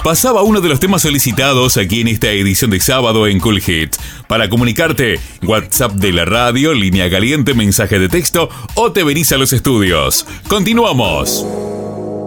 pasaba uno de los temas solicitados aquí en esta edición de sábado en Cool Hits. Para comunicarte, WhatsApp de la radio, línea caliente, mensaje de texto o te venís a los estudios. Continuamos.